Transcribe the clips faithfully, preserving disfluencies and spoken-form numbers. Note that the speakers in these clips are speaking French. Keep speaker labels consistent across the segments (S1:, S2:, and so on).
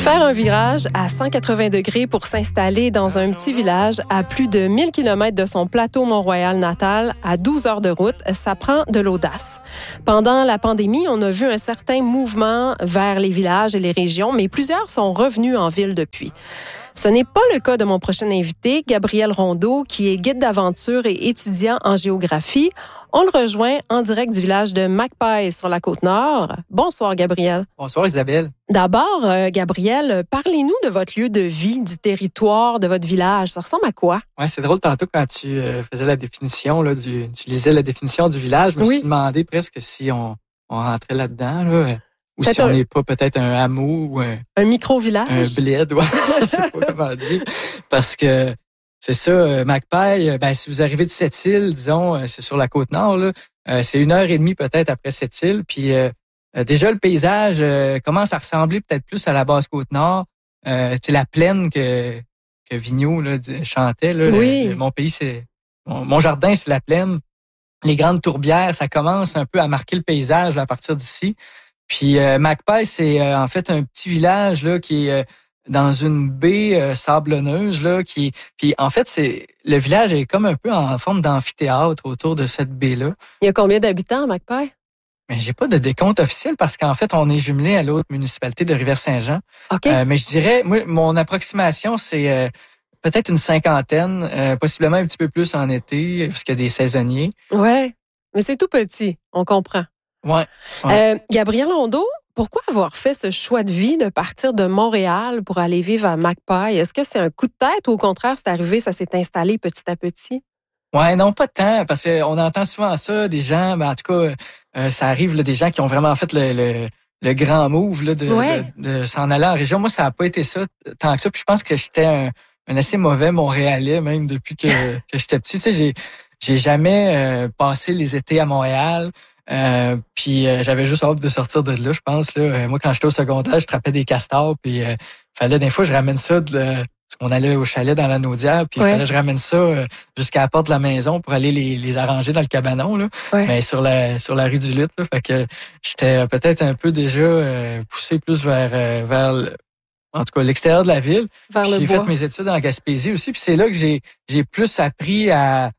S1: Faire un virage à cent quatre-vingts degrés pour s'installer dans un petit village à plus de mille kilomètres de son plateau Mont-Royal natal, à douze heures de route, ça prend de l'audace. Pendant la pandémie, on a vu un certain mouvement vers les villages et les régions, mais plusieurs sont revenus en ville depuis. Ce n'est pas le cas de mon prochain invité, Gabriel Rondeau, qui est guide d'aventure et étudiant en géographie. On le rejoint en direct du village de Magpie sur la Côte-Nord. Bonsoir, Gabriel.
S2: Bonsoir, Isabelle.
S1: D'abord, euh, Gabriel, parlez-nous de votre lieu de vie, du territoire, de votre village. Ça ressemble à quoi?
S2: Ouais, c'est drôle, tantôt, quand tu euh, faisais la définition, là, du, tu lisais la définition du village, je me
S1: oui.
S2: suis demandé presque si on, on rentrait là-dedans, là, ou
S1: peut-être
S2: si on
S1: un...
S2: n'est pas peut-être un hameau ou un...
S1: Un micro-village?
S2: Un bled, ouais, je sais pas comment dire. Parce que c'est ça, euh, Magpie, ben, si vous arrivez de Sept-Îles, disons, euh, c'est sur la Côte-Nord, là, euh, c'est une heure et demie peut-être après Sept-Îles, puis euh, euh, déjà le paysage euh, commence à ressembler peut-être plus à la basse Côte-Nord, euh, tu sais, la plaine que que Vigneault là, chantait, là,
S1: oui.
S2: le, le, mon pays, c'est mon, mon jardin, c'est la plaine. Les grandes tourbières, ça commence un peu à marquer le paysage là, à partir d'ici. Puis euh, Magpie, c'est euh, en fait un petit village là qui est euh, dans une baie euh, sablonneuse là, qui puis en fait c'est le village est comme un peu en forme d'amphithéâtre autour de cette baie-là.
S1: Il y a combien d'habitants à Magpie?
S2: Mais j'ai pas de décompte officiel parce qu'en fait on est jumelé à l'autre municipalité de Rivière-Saint-Jean.
S1: Okay.
S2: Euh, mais je dirais, moi mon approximation c'est euh, peut-être une cinquantaine, euh, possiblement un petit peu plus en été parce qu'il y a des saisonniers.
S1: Ouais, mais c'est tout petit, on comprend.
S2: Ouais. ouais.
S1: Euh, Gabriel Rondeau, pourquoi avoir fait ce choix de vie de partir de Montréal pour aller vivre à Magpie? Est-ce que c'est un coup de tête ou au contraire, c'est arrivé, ça s'est installé petit à petit?
S2: Ouais, non, pas tant, parce qu'on entend souvent ça, des gens, ben, en tout cas, euh, ça arrive, là, des gens qui ont vraiment fait le, le, le grand move là, de,
S1: ouais.
S2: de, de s'en aller en région. Moi, ça n'a pas été ça tant que ça. Puis je pense que j'étais un, un assez mauvais Montréalais, même depuis que, que j'étais petit. Tu sais, j'ai, j'ai jamais euh, passé les étés à Montréal. Euh, puis euh, j'avais juste hâte de sortir de là, je pense. Là. Euh, moi, quand j'étais au secondaire, je trappais des castors, puis euh, fallait des fois je ramène ça de la, parce qu'on allait au chalet dans la Naudière, puis il
S1: ouais.
S2: fallait que je ramène ça euh, jusqu'à la porte de la maison pour aller les, les arranger dans le cabanon, là.
S1: Ouais.
S2: Mais sur la sur la rue du Lutte, là. Fait que j'étais peut-être un peu déjà euh, poussé plus vers euh, vers le, en tout cas l'extérieur de la ville.
S1: Vers le
S2: j'ai
S1: bois.
S2: fait mes études en Gaspésie aussi, puis c'est là que j'ai j'ai plus appris à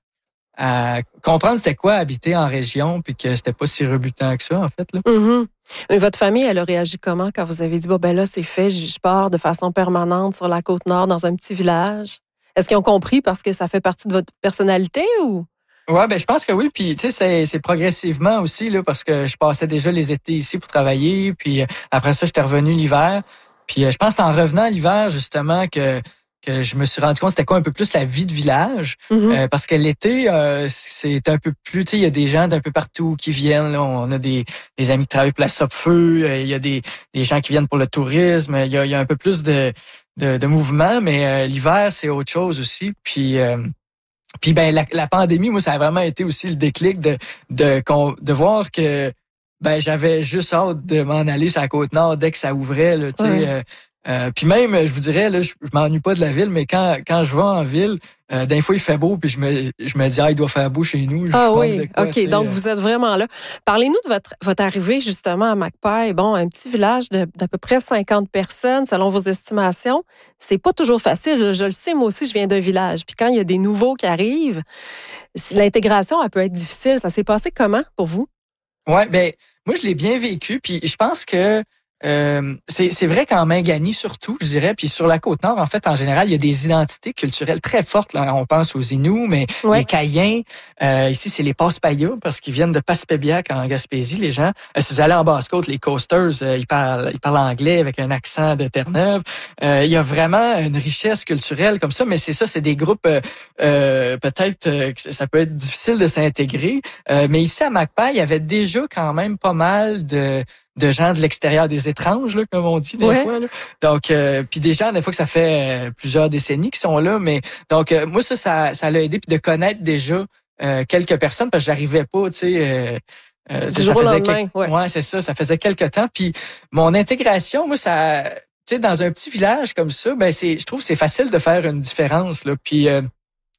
S2: à comprendre c'était quoi habiter en région puis que c'était pas si rebutant que ça en fait là.
S1: Mm-hmm. Mais votre famille, elle a réagi comment quand vous avez dit bon ben là c'est fait, je pars de façon permanente sur la Côte-Nord dans un petit village? Est-ce qu'ils ont compris parce que ça fait partie de votre personnalité ou?
S2: Ouais, ben je pense que oui, puis tu sais c'est c'est progressivement aussi là parce que je passais déjà les étés ici pour travailler, puis après ça j'étais revenu l'hiver. Puis je pense que c'est en revenant l'hiver justement que que je me suis rendu compte c'était quoi un peu plus la vie de village.
S1: Mm-hmm.
S2: Euh, parce que l'été, euh, c'est un peu plus, tu sais, il y a des gens d'un peu partout qui viennent. Là. On a des, des amis qui travaillent pour la Sopfeu, euh, il y a des, des gens qui viennent pour le tourisme, il y a, il y a un peu plus de, de, de mouvement, mais euh, l'hiver, c'est autre chose aussi. Puis, euh, puis ben la, la pandémie, moi, ça a vraiment été aussi le déclic de, de, de voir que ben j'avais juste hâte de m'en aller sur la Côte-Nord dès que ça ouvrait, là, tu sais.
S1: Ouais.
S2: Euh, Euh, puis même, je vous dirais, là, je, je m'ennuie pas de la ville, mais quand quand je vais en ville, euh, d'un fois il fait beau, puis je me je me dis ah il doit faire beau chez nous.
S1: Ah oui,
S2: quoi,
S1: ok. Donc vous êtes vraiment là. Parlez-nous de votre votre arrivée justement à Magpie. Bon, un petit village de d'à peu près cinquante personnes selon vos estimations. C'est pas toujours facile. Je le sais, moi aussi je viens d'un village. Puis quand il y a des nouveaux qui arrivent, l'intégration elle peut être difficile. Ça s'est passé comment pour vous?
S2: Ouais, ben moi je l'ai bien vécu. Puis je pense que Euh, c'est, c'est vrai qu'en Mingani surtout, je dirais, puis sur la Côte-Nord, en fait, en général, il y a des identités culturelles très fortes. Là. On pense aux Inuits, mais
S1: ouais.
S2: les Caïens, euh, ici, c'est les Passe-Payas, parce qu'ils viennent de Passepébiac en Gaspésie, les gens. Euh, si vous allez en Basse-Côte, les Coasters, euh, ils parlent ils parlent anglais avec un accent de Terre-Neuve. Euh, il y a vraiment une richesse culturelle comme ça, mais c'est ça, c'est des groupes, euh, euh, peut-être, euh, ça peut être difficile de s'intégrer. Euh, mais ici, à Magpie, il y avait déjà quand même pas mal de... de gens de l'extérieur, des étranges, là, comme on dit des
S1: ouais.
S2: fois. Là. Donc, euh, puis des gens, des fois que ça fait euh, plusieurs décennies qui sont là, mais donc euh, moi ça, ça, ça l'a aidé puis de connaître déjà euh, quelques personnes parce que j'arrivais pas, tu sais. Euh, euh,
S1: du jour au lendemain,
S2: quel...
S1: ouais.
S2: ouais, c'est ça, ça faisait quelques temps. Puis mon intégration, moi, ça, tu sais, dans un petit village comme ça, ben c'est, je trouve que c'est facile de faire une différence là. Puis euh,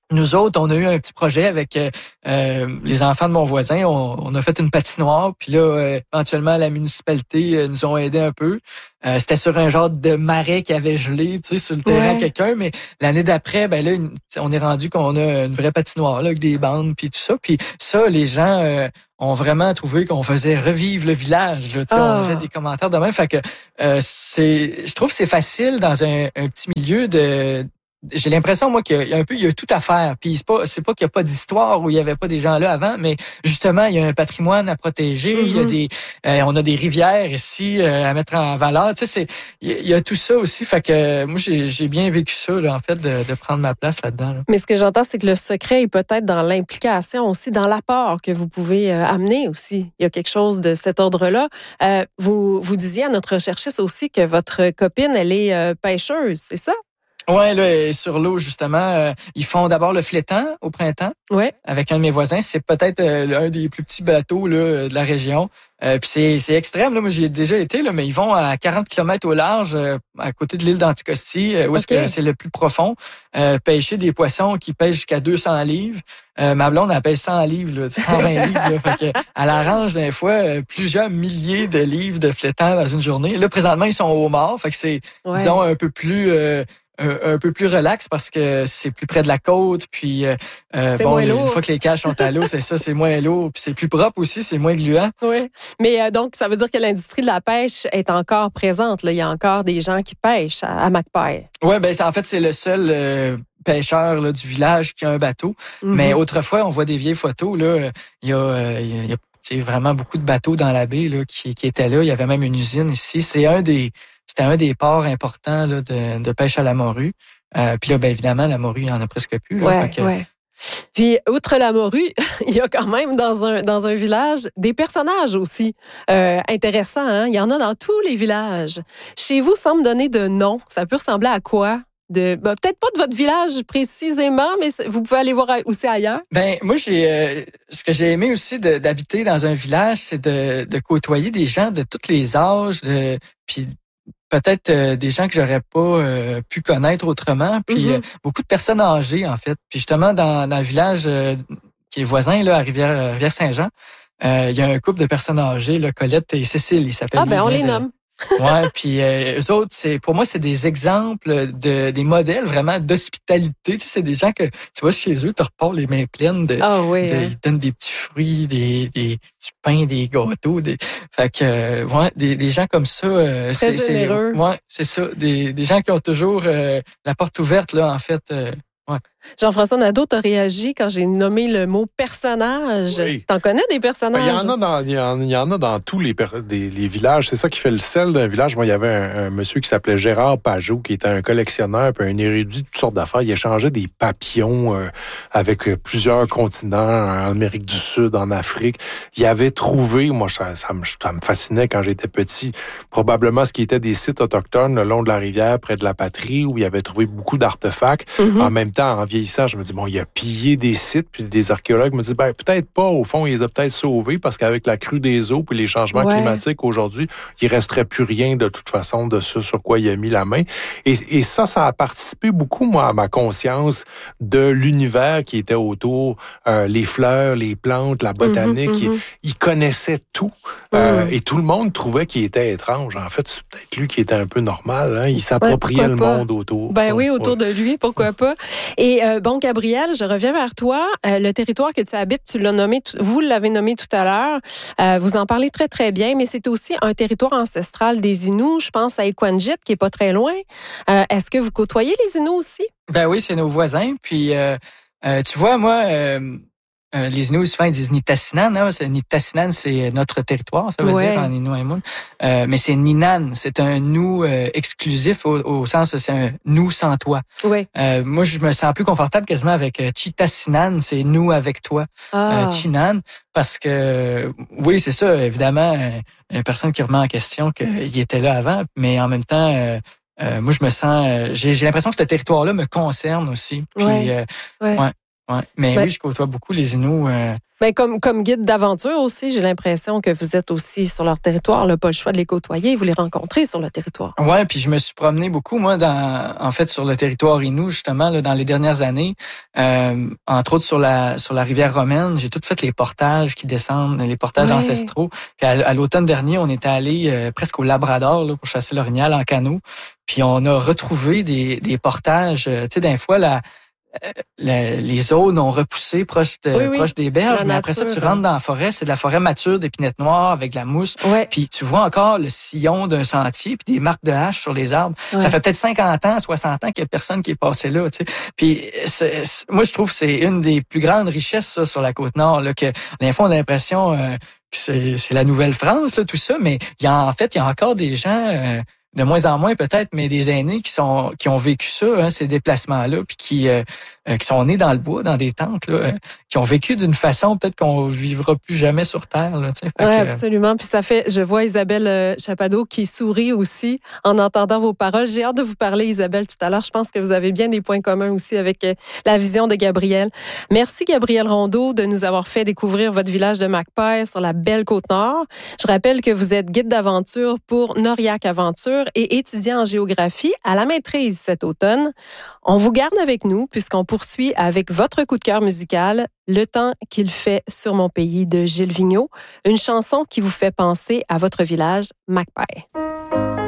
S2: Nous autres, on a eu un petit projet avec euh, euh, les enfants de mon voisin. On, on a fait une patinoire, puis là, euh, éventuellement, la municipalité euh, nous ont aidé un peu. Euh, c'était sur un genre de marais qui avait gelé, tu sais, sur le terrain
S1: Ouais.
S2: quelqu'un. Mais l'année d'après, ben là, une, on est rendu qu'on a une vraie patinoire là, avec des bandes, puis tout ça. Puis ça, les gens euh, ont vraiment trouvé qu'on faisait revivre le village. Là, tu sais,
S1: Ah.
S2: on a fait des commentaires de même. Fait que euh, c'est, je trouve que c'est facile dans un, un petit milieu de j'ai l'impression, moi, qu'il y a un peu, il y a tout à faire. Puis c'est pas, c'est pas qu'il y a pas d'histoire où il y avait pas des gens là avant, mais justement, il y a un patrimoine à protéger. Mm-hmm. Il y a des, euh, on a des rivières ici euh, à mettre en valeur. Tu sais, c'est, il y a tout ça aussi. Fait que moi, j'ai, j'ai bien vécu ça, là, en fait, de, de prendre ma place là-dedans. Là.
S1: Mais ce que j'entends, c'est que le secret est peut-être dans l'implication aussi, dans l'apport que vous pouvez euh, amener aussi. Il y a quelque chose de cet ordre-là. Euh, vous, vous disiez à notre recherchiste aussi que votre copine, elle est euh, pêcheuse, c'est ça?
S2: Ouais, là, sur l'eau, justement, euh, ils font d'abord le flétan au printemps.
S1: Ouais.
S2: Avec un de mes voisins. C'est peut-être euh, un des plus petits bateaux là, de la région. Euh, puis c'est, c'est extrême. Là. Moi, j'y ai déjà été, là, mais ils vont à quarante kilomètres au large, euh, à côté de l'île d'Anticosti, euh, où est-ce
S1: okay.
S2: que c'est le plus profond. Euh, pêcher des poissons qui pêchent jusqu'à deux cents livres. Euh, ma blonde, elle pèse cent livres, là, cent vingt livres. Là, fait que, elle arrange des fois euh, plusieurs milliers de livres de flétan dans une journée. Là, présentement, ils sont au mort. Fait que c'est, ouais. disons, un peu plus... Euh, Un, un peu plus relax parce que c'est plus près de la côte, puis euh,
S1: c'est
S2: bon,
S1: moins
S2: une
S1: lourd.
S2: fois que les cages sont à l'eau, c'est ça, c'est moins lourd, puis c'est plus propre aussi, c'est moins gluant.
S1: Oui, mais euh, donc ça veut dire que l'industrie de la pêche est encore présente. Là. Il y a encore des gens qui pêchent à, à Macpail.
S2: Oui, ben en fait c'est le seul euh, pêcheur là, du village qui a un bateau. Mm-hmm. Mais autrefois, on voit des vieilles photos là, il y a, euh, il y a c'est vraiment beaucoup de bateaux dans la baie là, qui, qui étaient là. Il y avait même une usine ici. C'est un des C'était un des ports importants là, de, de pêche à la morue. Euh, puis là, bien évidemment, la morue, il n'y en a presque plus. Là,
S1: ouais,
S2: que...
S1: ouais. Puis, outre la morue, il y a quand même dans un, dans un village des personnages aussi euh, intéressants. Hein? Il y en a dans tous les villages. Chez vous, sans me donner de nom, ça peut ressembler à quoi? De, ben, peut-être pas de votre village précisément, mais vous pouvez aller voir aussi ailleurs.
S2: Ben moi j'ai euh, ce que j'ai aimé aussi de, d'habiter dans un village, c'est de, de côtoyer des gens de tous les âges, de puis peut-être euh, des gens que j'aurais pas euh, pu connaître autrement, puis mm-hmm. euh, beaucoup de personnes âgées en fait. Puis justement dans, dans le village euh, qui est voisin là à Rivière Rivière Saint-Jean, euh, il y a un couple de personnes âgées, là, Colette et Cécile, ils s'appellent.
S1: Ah ben on les
S2: de...
S1: nomme.
S2: Ouais, puis euh, eux autres, c'est pour moi, c'est des exemples de des modèles vraiment d'hospitalité. Tu sais, c'est des gens que tu vois chez eux, tu repars les mains pleines de.
S1: Ah oui.
S2: De,
S1: hein.
S2: Ils donnent des petits fruits, des, des du pain, des gâteaux, des. Fait que euh, ouais, des, des gens comme ça. Euh,
S1: Très
S2: c'est,
S1: généreux.
S2: c'est ouais, c'est ça. Des, des gens qui ont toujours euh, la porte ouverte là, en fait. Euh, ouais.
S1: Jean-François Nadeau, t'as réagi quand j'ai nommé le mot personnage. Oui. T'en connais des personnages?
S3: Il y en a dans, il y en, il y en a dans tous les, des, les villages. C'est ça qui fait le sel d'un village. Moi, il y avait un, un monsieur qui s'appelait Gérard Pajot, qui était un collectionneur, puis un érudit de toutes sortes d'affaires. Il échangeait des papillons euh, avec plusieurs continents, en Amérique du Sud, en Afrique. Il avait trouvé, moi, ça, ça, me, ça me fascinait quand j'étais petit, probablement ce qui était des sites autochtones le long de la rivière, près de la patrie, où il avait trouvé beaucoup d'artefacts. Mm-hmm. En même temps, en vieillissant, je me dis, bon, il a pillé des sites, puis des archéologues me disent, ben, peut-être pas, au fond, il les a peut-être sauvés, parce qu'avec la crue des eaux puis les changements ouais. climatiques aujourd'hui, il resterait plus rien, de toute façon, de ce sur quoi il a mis la main. Et, et ça, ça a participé beaucoup, moi, à ma conscience de l'univers qui était autour, euh, les fleurs, les plantes, la botanique. Mm-hmm, mm-hmm. Il, il connaissait tout, mm-hmm. euh, et tout le monde trouvait qu'il était étrange. En fait, c'est peut-être lui qui était un peu normal, hein? Il s'appropriait ouais, le pas? monde autour.
S1: Ben oui, autour ouais. de lui, pourquoi pas. Et euh, bon, Gabriel, je reviens vers toi. Euh, le territoire que tu habites, tu l'as nommé, vous l'avez nommé tout à l'heure. Euh, vous en parlez très, très bien, mais c'est aussi un territoire ancestral des Inuits. Je pense à Equanjit, qui est pas très loin. Euh, est-ce que vous côtoyez les Inuits aussi?
S2: Ben oui, c'est nos voisins. Puis, euh, euh, tu vois, moi... Euh... Euh, les Inuits, souvent, ils disent Nitassinan. Hein? Nitassinan, c'est notre territoire, ça veut ouais. dire, en Inuit. Euh, mais c'est Ninan. C'est un nous euh, exclusif au, au sens, c'est un nous sans toi.
S1: Ouais.
S2: Euh, moi, je me sens plus confortable quasiment avec euh, Chitassinan, c'est nous avec toi.
S1: Ah.
S2: Euh, Chinan, parce que, oui, c'est ça, évidemment, euh, il y a personne qui remet en question qu'il était là avant, mais en même temps, euh, euh, moi, je me sens, euh, j'ai, j'ai l'impression que ce territoire-là me concerne aussi. Puis,
S1: ouais.
S2: Euh,
S1: ouais.
S2: ouais. Ouais. Mais
S1: Ben,
S2: oui, je côtoie beaucoup les Inuits. Euh...
S1: Ben, comme, comme guide d'aventure aussi, j'ai l'impression que vous êtes aussi sur leur territoire. Là, pas le choix de les côtoyer, vous les rencontrez sur le territoire.
S2: Ouais, puis je me suis promené beaucoup, moi, dans, en fait, sur le territoire Innu, justement, là, dans les dernières années. Euh, entre autres, sur la, sur la rivière romaine, j'ai tout fait les portages qui descendent, les portages
S1: Ouais.
S2: ancestraux. Puis à, à l'automne dernier, on était allé euh, presque au Labrador là, pour chasser l'orignal en canot. Puis on a retrouvé des, des portages, euh, tu sais, d'un fois, la, la, les zones ont repoussé proche, de,
S1: Oui, oui.
S2: proche des berges,
S1: La
S2: mais après ça,
S1: nature,
S2: tu rentres dans la forêt, c'est de la forêt mature d'épinette noire avec de la mousse.
S1: Ouais.
S2: Puis tu vois encore le sillon d'un sentier, puis des marques de hache sur les arbres.
S1: Ouais.
S2: Ça fait peut-être cinquante ans, soixante ans qu'il y a personne qui est passé là. Tu sais. Puis c'est, c'est, moi, je trouve que c'est une des plus grandes richesses ça, sur la Côte-Nord, là, que des fois, on a l'impression euh, que c'est, c'est la Nouvelle-France, là, tout ça, mais il y a, en fait, il y a encore des gens... Euh, de moins en moins peut-être, mais des aînés qui sont qui ont vécu ça, hein, ces déplacements-là, puis qui euh, qui sont nés dans le bois, dans des tentes, là, euh, qui ont vécu d'une façon peut-être qu'on vivra plus jamais sur Terre. Là, tu sais.
S1: Oui,
S2: que,
S1: absolument. Puis ça fait, je vois Isabelle Chapado qui sourit aussi en entendant vos paroles. J'ai hâte de vous parler, Isabelle, tout à l'heure. Je pense que vous avez bien des points communs aussi avec la vision de Gabriel. Merci, Gabriel Rondeau, de nous avoir fait découvrir votre village de Macpay sur la belle Côte-Nord. Je rappelle que vous êtes guide d'aventure pour Noriac Aventure et étudiant en géographie à la maîtrise cet automne. On vous garde avec nous puisqu'on poursuit avec votre coup de cœur musical, Le temps qu'il fait sur mon pays de Gilles Vigneault, une chanson qui vous fait penser à votre village Macpay.